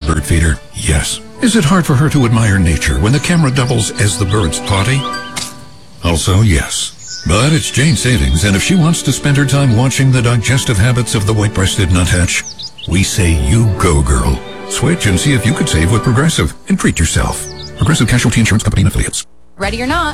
bird feeder? Yes. Is it hard for her to admire nature when the camera doubles as the bird's potty? Also, yes. But it's Jane Savings, and if she wants to spend her time watching the digestive habits of the white-breasted nuthatch, we say you go, girl. Switch and see if you could save with Progressive and treat yourself. Progressive Casualty Insurance Company and Affiliates. Ready or not.